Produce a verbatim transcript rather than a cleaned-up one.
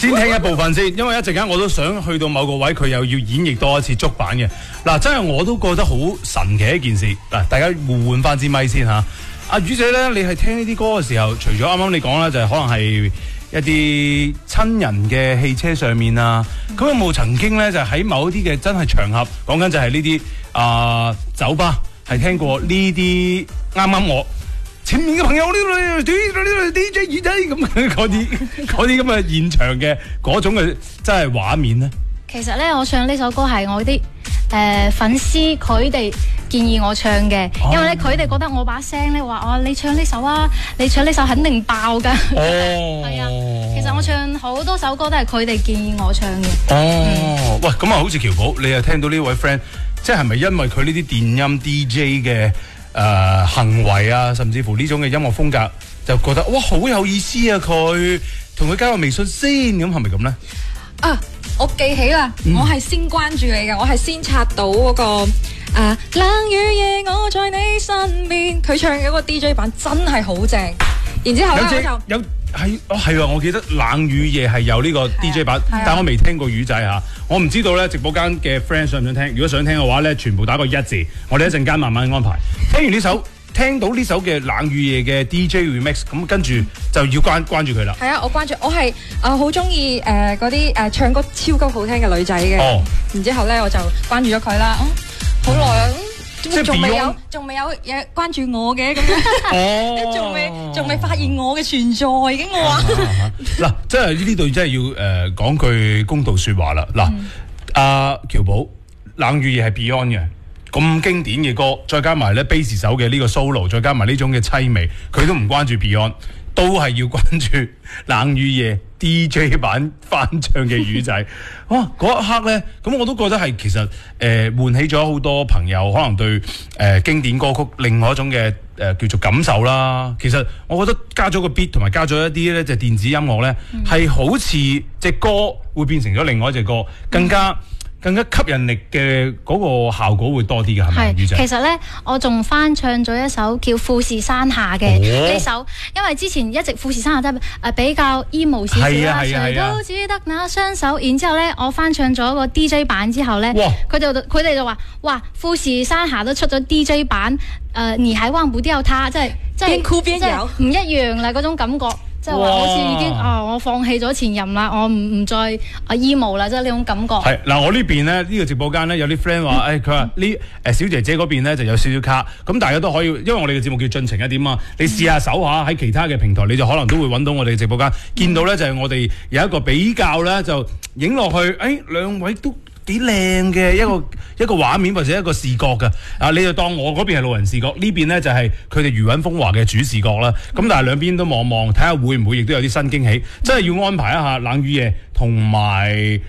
先聽一部分先，因為一陣間我都想去到某個位，佢又要演繹多一次足版嘅。嗱，真係我都覺得好神奇一件事。嗱，大家互換翻支咪先嚇。阿魚仔咧，你係聽呢啲歌嘅時候，除咗啱啱你講啦，就係可能係一啲親人嘅汽車上面啊，咁有冇曾經咧就喺某一啲嘅真係場合，講緊就係呢啲啊酒吧，係聽過呢啲啱啱我前面嘅朋友呢度呢度 D J 耳仔咁嗰啲嗰啲咁嘅現場嘅嗰種嘅真係畫面咧？ 其實咧，我唱呢首歌係我啲誒、呃、粉絲佢哋建議我唱嘅，哦、因為咧佢哋覺得我把聲咧話哦，你唱呢首啊，你唱呢首肯定爆噶。哦，係啊，其實我唱好多首歌都係佢哋建議我唱嘅。哦， 嗯、喂，咁啊，好似喬寶，你又聽到呢位 friend， 即係咪因為佢呢啲電音 D J 嘅誒、呃、行為啊，甚至乎呢種嘅音樂風格，就覺得哇好有意思啊！佢同佢加個微信先，咁係咪咁咧？ 啊！我記起啦，嗯、我係先關注你嘅，我係先刷到嗰、那個誒、啊、冷雨夜我在你身邊，佢唱嘅嗰個 D J 版真係好正。然之後咧我就有係哦係啊，我記得冷雨夜係有呢個 D J 版，啊啊、但我未聽過魚仔嚇，我唔知道咧直播間嘅 friend 想唔想聽？如果想聽嘅話咧，全部打個一字，我哋一陣間慢慢安排。聽完呢首。聽到呢首嘅冷雨夜嘅 D J remix， 咁跟住就要關關注佢啦。 係啊，我關注，我係誒好中意誒嗰啲誒唱歌超級好聽嘅女仔嘅。哦。然之後咧，我就關注咗佢啦。嗯，好耐啊，即係仲未有，仲未有嘢關注我嘅咁樣。哦。仲未仲未發現我嘅存在，已經我話。 嗱，即係呢度真係要誒講句公道説話啦。嗱，阿喬寶冷雨夜係 Beyond 嘅。咁經典嘅歌，再加埋咧 bass 手嘅呢個 solo， 再加埋呢種嘅凄美，佢都唔關注 Beyond， 都係要關注冷雨夜 D J 版翻唱嘅魚仔。哇！嗰一刻咧，咁我都覺得係其實誒、呃、喚起咗好多朋友可能對誒、呃、經典歌曲另外一種嘅誒、呃、叫做感受啦。其實我覺得加咗個 beat 同埋加咗一啲咧就電子音樂咧，係、嗯、好似隻歌會變成咗另外一隻歌，更加。嗯更加吸引力嘅嗰個效果會多啲嘅，係咪？ 係，其實咧，我仲翻唱咗一首叫《富士山下》嘅呢首，因為之前一直富士山下都誒比較 emo 少少啦，誰都只得那雙手。然之後咧，我翻唱咗個 D J 版之後咧，佢就佢哋就話：哇，富士山下都出咗 D J 版，誒你還忘不掉他，即係即係即係唔一樣啦嗰種感覺。即係話好似已經啊、哦，我放棄咗前任啦，我唔唔再啊 emo 啦，即係呢種感覺。係嗱，我呢邊咧呢、呢個直播間咧有啲 friend 話，誒佢話呢誒小姐姐嗰邊咧就有少少卡，咁大家都可以，因為我哋嘅節目叫進程一點啊，你試下搜下喺其他嘅平台，你就可能都會揾到我哋嘅直播間，見到咧就係我哋有一個比較咧就影落去，誒、哎、兩位都幾靚嘅一個一個畫面或者一個視覺㗎，啊你就當我嗰邊係路人視覺，呢邊咧就係佢哋餘韻風華嘅主視覺啦。咁但係兩邊都望望，睇下會唔會亦都有啲新驚喜，真係要安排一下冷雨夜同埋。